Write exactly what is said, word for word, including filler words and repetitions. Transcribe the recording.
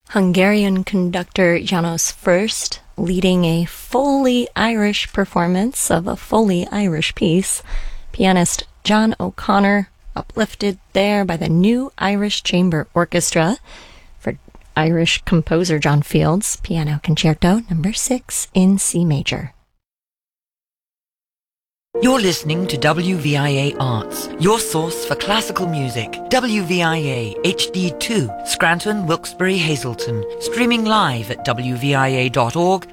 Hungarian conductor János First leading a fully Irish performance of a fully Irish piece. Pianist John O'Connor uplifted there by the New Irish Chamber Orchestra for Irish composer John Fields, Piano Concerto number six in C major. You're listening to W V I A Arts, your source for classical music. W V I A H D two, Scranton, Wilkes-Barre, Hazleton. Streaming live at w v i a dot org